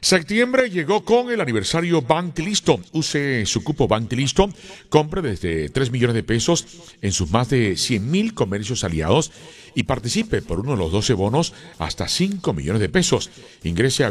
Septiembre llegó con el aniversario Bantilisto. Use su cupo Bantilisto, compre desde 3 millones de pesos en sus más de 100.000 comercios aliados y participe por uno de los 12 bonos hasta 5 millones de pesos. Ingrese a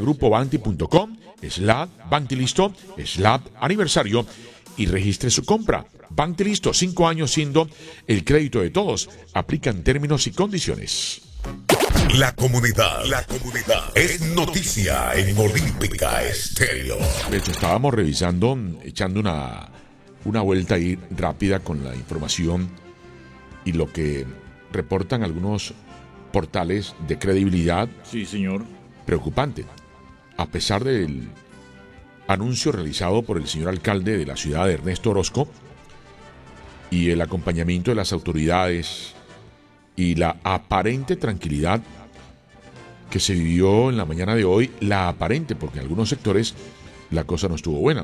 grupobanti.com/Bantilisto/aniversario y registre su compra. Bantilisto, 5 años siendo el crédito de todos. Aplican términos y condiciones. La comunidad es noticia en Olímpica Estéreo. De hecho, estábamos revisando, echando una vuelta ahí rápida con la información y lo que reportan algunos portales de credibilidad. Sí, señor. Preocupante. A pesar del anuncio realizado por el señor alcalde de la ciudad, Ernesto Orozco, y el acompañamiento de las autoridades y la aparente tranquilidad que se vivió en la mañana de hoy, porque en algunos sectores la cosa no estuvo buena.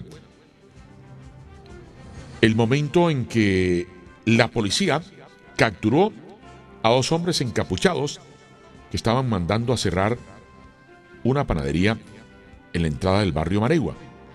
El momento en que la policía capturó a 2 hombres encapuchados que estaban mandando a cerrar una panadería en la entrada del barrio Maregua.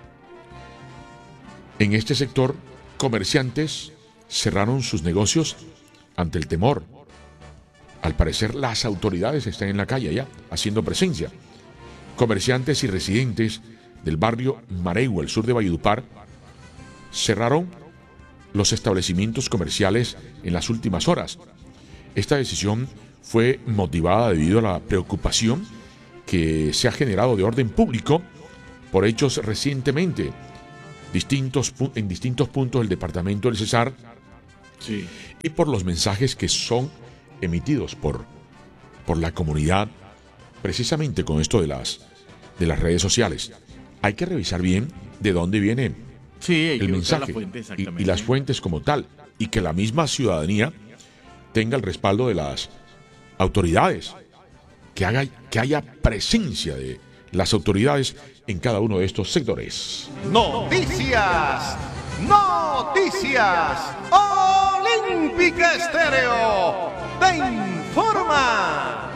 En este sector, comerciantes cerraron sus negocios ante el temor. Al parecer, las autoridades están en la calle ya, haciendo presencia. Comerciantes y residentes del barrio Maregua, al sur de Valledupar, cerraron los establecimientos comerciales en las últimas horas. Esta decisión fue motivada debido a la preocupación que se ha generado de orden público por hechos recientemente en distintos puntos del departamento del Cesar, Sí. y por los mensajes que son emitidos por la comunidad, precisamente con esto de las redes sociales. Hay que revisar bien de dónde viene el mensaje y las fuentes como tal, y que la misma ciudadanía tenga el respaldo de las autoridades, que haya presencia de las autoridades en cada uno de estos sectores. Noticias, Olímpica Estéreo te informa.